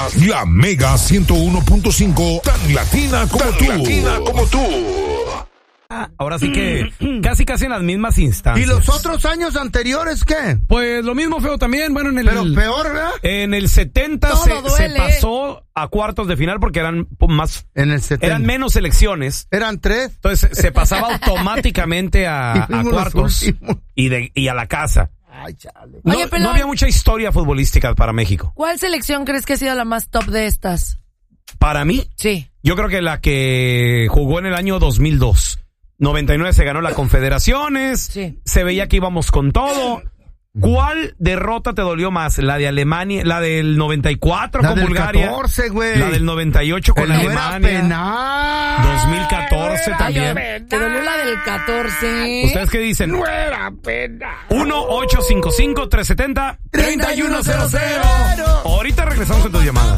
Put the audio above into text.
La Mega 101.5, tan latina como tú. Ahora sí que casi en las mismas instancias. ¿Y los otros años anteriores qué? Pues lo mismo, feo, también. Bueno, pero peor, ¿verdad? En el 70 se pasó a cuartos de final porque eran más. En el 70. Eran menos selecciones. Eran 3. Entonces se pasaba automáticamente a cuartos y a la casa. Ay, chale. No había mucha historia futbolística para México. ¿Cuál selección crees que ha sido la más top de estas? Para mí, sí. Yo creo que la que jugó en el año 2002. 99 se ganó la Confederaciones, sí. Se veía que íbamos con todo. ¿Cuál derrota te dolió más? ¿La de Alemania, la del 94 con Bulgaria? 14, güey. La del 98 con Alemania. Penal. 2014 también. Te dolió la del 14. ¿Ustedes qué dicen? No era pena. 1-855-370-3100. Ahorita regresamos con tus llamadas.